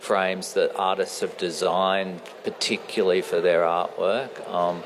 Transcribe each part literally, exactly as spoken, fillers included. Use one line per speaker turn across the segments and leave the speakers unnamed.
frames that artists have designed particularly for their artwork. Um,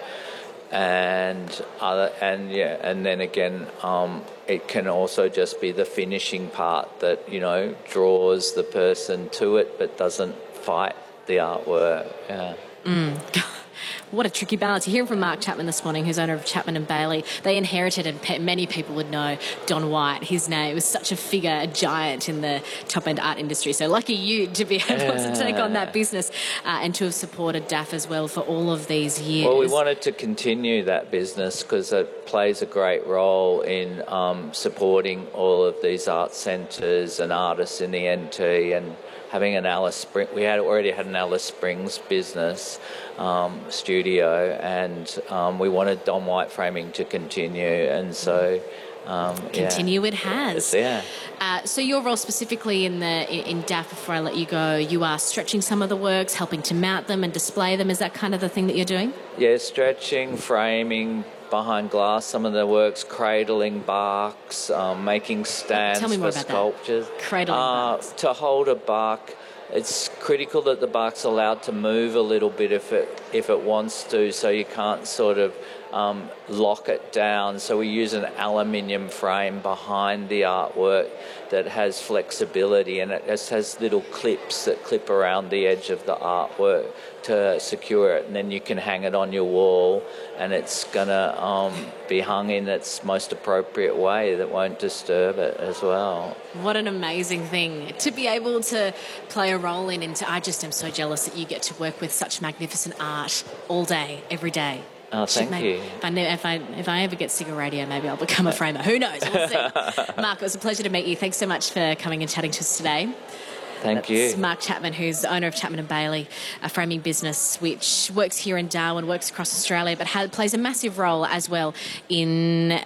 and other and yeah and then again um, it can also just be the finishing part that, you know, draws the person to it but doesn't fight the artwork. Yeah.
Mm. What a tricky balance. You're hearing from Mark Chapman this morning, who's owner of Chapman and Bailey. They inherited, and pe- many people would know, Don White. His name was such a figure, a giant in the top-end art industry. So lucky you to be able
yeah.
to take on that business uh, and to have supported D A F as well for all of these years.
Well, we wanted to continue that business because it plays a great role in um, supporting all of these art centres and artists in the N T, and having an Alice Springs, we had already had an Alice Springs business um, studio, and um, we wanted Don White Framing to continue, and so um,
continue
yeah.
it has.
Yeah.
Uh, so your role specifically in the in D A F, before I let you go, you are stretching some of the works, helping to mount them and display them. Is that kind of the thing that you're doing?
Yeah, stretching, framing behind glass, some of the works, cradling barks, um, making stands
Tell me more
for
about
sculptures.
That. Cradling
uh,
barks.
To hold a bark, it's critical that the bark's allowed to move a little bit if it if it wants to, so you can't sort of um, lock it down. So we use an aluminium frame behind the artwork that has flexibility, and it just has little clips that clip around the edge of the artwork to secure it, and then you can hang it on your wall, and it's going to um, be hung in its most appropriate way that won't disturb it as well.
What an amazing thing to be able to play a role in, and to, I just am so jealous that you get to work with such magnificent art all day, every day.
Oh, thank
maybe,
you.
If I, if, I, if I ever get sick of radio, maybe I'll become a framer. Who knows? We'll see. Mark, it was a pleasure to meet you. Thanks so much for coming and chatting to us today.
Thank
That's
you.
Mark Chapman, who's the owner of Chapman and Bailey, a framing business which works here in Darwin, works across Australia, but has, plays a massive role as well in...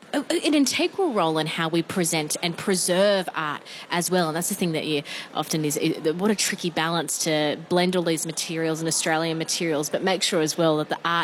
an integral role in how we present and preserve art as well. And that's the thing that you often is, what a tricky balance to blend all these materials and Australian materials, but make sure as well that the art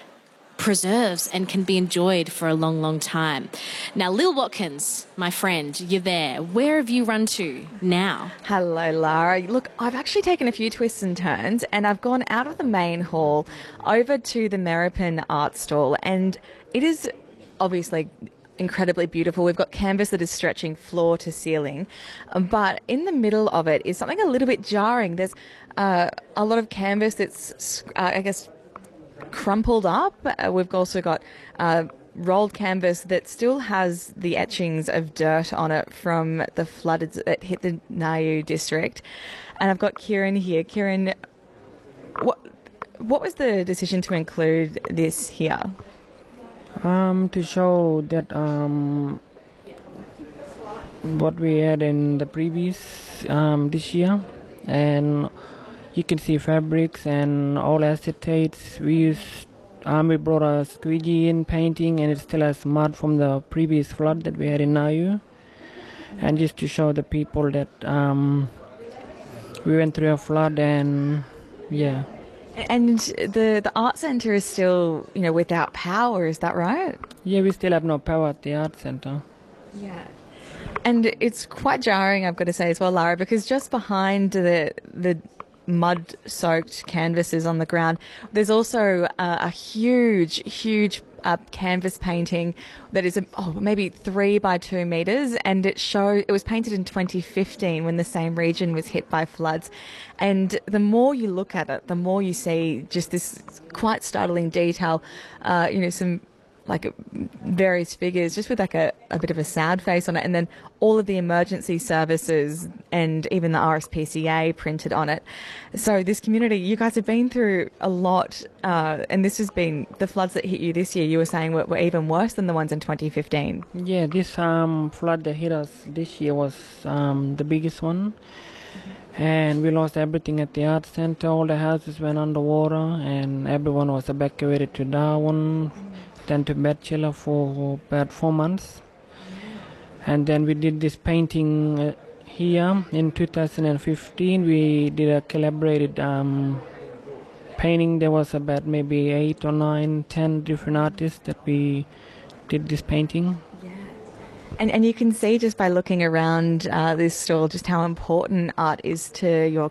preserves and can be enjoyed for a long, long time. Now, Lil Watkins, my friend, you're there. Where have you run to now?
Hello, Lara. Look, I've actually taken a few twists and turns, and I've gone out of the main hall over to the Merripin art stall, and it is obviously incredibly beautiful. We've got canvas that is stretching floor to ceiling, but in the middle of it is something a little bit jarring. There's uh, a lot of canvas that's, uh, I guess, crumpled up. Uh, we've also got uh, rolled canvas that still has the etchings of dirt on it from the floods that hit the Nayu district. And I've got Kieran here. Kieran, what what was the decision to include this here?
Um, to show that um, what we had in the previous um, this year, and you can see fabrics and all acetates. We used, um, we brought a squeegee in painting, and it still has mud from the previous flood that we had in Nayu, and just to show the people that um, we went through a flood, and yeah.
And the the art centre is still, you know, without power, is that right?
Yeah, we still have no power at the art centre.
Yeah. And it's quite jarring, I've got to say as well, Lara, because just behind the the mud-soaked canvases on the ground, there's also uh, a huge, huge uh, canvas painting that is a, oh, maybe three by two metres, and it show it was painted in twenty fifteen when the same region was hit by floods. And the more you look at it, the more you see just this quite startling detail, uh, you know, some like various figures just with like a, a bit of a sad face on it, and then all of the emergency services and even the R S P C A printed on it. So this community, you guys have been through a lot, uh, and this has been, the floods that hit you this year, you were saying were, were even worse than the ones in twenty fifteen.
Yeah, this um, flood that hit us this year was um, the biggest one. Mm-hmm. And we lost everything at the art centre. All the houses went underwater, and everyone was evacuated to Darwin. Mm-hmm. Then to Batchelor for about four months. And then we did this painting uh, here in two thousand fifteen. We did a collaborated um, painting. There was about maybe eight or nine, ten different artists that we did this painting.
Yeah. And, and you can see just by looking around uh, this stall just how important art is to your